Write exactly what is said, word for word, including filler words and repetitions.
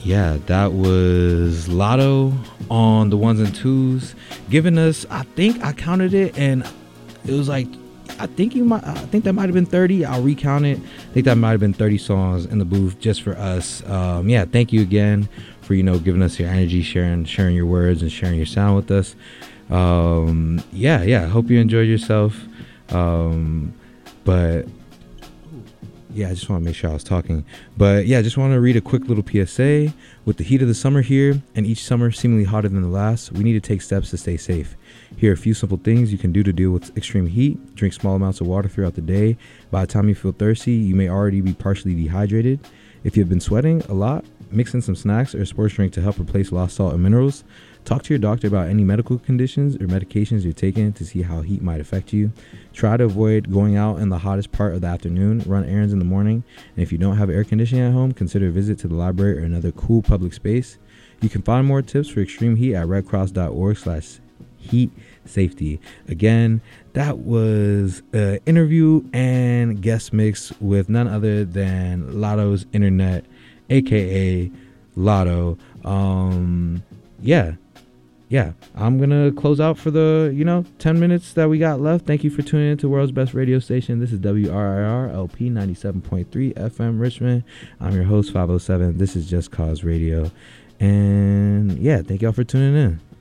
Yeah, that was Lotto on the ones and twos, giving us, I think I counted it, and it was like, I think you might, I think that might have been thirty. I'll recount it. I think that might have been thirty songs in the booth just for us. Um, yeah, thank you again for, you know, giving us your energy, sharing, sharing your words and sharing your sound with us. Um, yeah, yeah, hope you enjoyed yourself. Um, but yeah, I just want to make sure I was talking. But yeah, I just want to read a quick little P S A. With the heat of the summer here, and each summer seemingly hotter than the last, we need to take steps to stay safe. Here are a few simple things you can do to deal with extreme heat. Drink small amounts of water throughout the day. By the time you feel thirsty, you may already be partially dehydrated. If you've been sweating a lot, mix in some snacks or a sports drink to help replace lost salt and minerals. Talk to your doctor about any medical conditions or medications you're taking to see how heat might affect you. Try to avoid going out in the hottest part of the afternoon. Run errands in the morning. And if you don't have air conditioning at home, consider a visit to the library or another cool public space. You can find more tips for extreme heat at redcross.org slash heat safety. Again, that was an interview and guest mix with none other than Lotto's Internet, aka Lotto. Um, yeah. Yeah, I'm going to close out for the, you know, ten minutes that we got left. Thank you for tuning in to World's Best Radio Station. This is W R I R L P ninety-seven point three F M Richmond. I'm your host, five oh seven. This is Just Cause Radio. And yeah, thank y'all for tuning in.